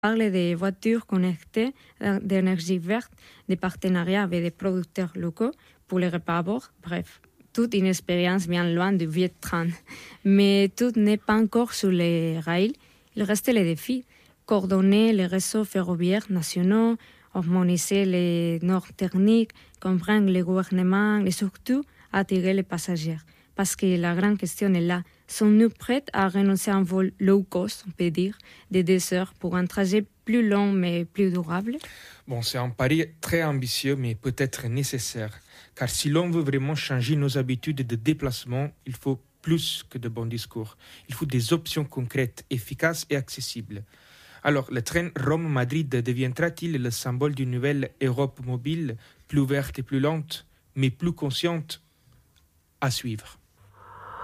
parle des voitures connectées, d'énergie verte, des partenariats avec des producteurs locaux pour les repas à bord. Bref, toute une expérience bien loin du vieux train. Mais tout n'est pas encore sur les rails. Il reste les défis. Coordonner les réseaux ferroviaires nationaux, harmoniser les normes techniques, comprendre les gouvernements et surtout attirer les passagers. Parce que la grande question est là. Sommes-nous prêts à renoncer à un vol low cost, on peut dire, de 2 heures pour un trajet plus long mais plus durable? Bon, c'est un pari très ambitieux, mais peut-être nécessaire. Car si l'on veut vraiment changer nos habitudes de déplacement, il faut plus que de bons discours. Il faut des options concrètes, efficaces et accessibles. Alors, le train Rome-Madrid deviendra-t-il le symbole d'une nouvelle Europe mobile, plus verte et plus lente, mais plus consciente? À suivre.